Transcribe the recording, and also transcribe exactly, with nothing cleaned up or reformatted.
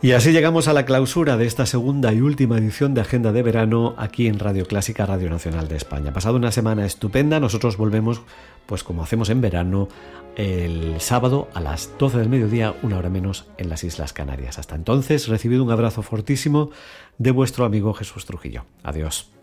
Y así llegamos a la clausura de esta segunda y última edición de Agenda de Verano aquí en Radio Clásica, Radio Nacional de España. Ha pasado una semana estupenda, nosotros volvemos, pues como hacemos en verano, el sábado a las doce del mediodía, una hora menos, en las Islas Canarias. Hasta entonces, recibido un abrazo fortísimo de vuestro amigo Jesús Trujillo. Adiós.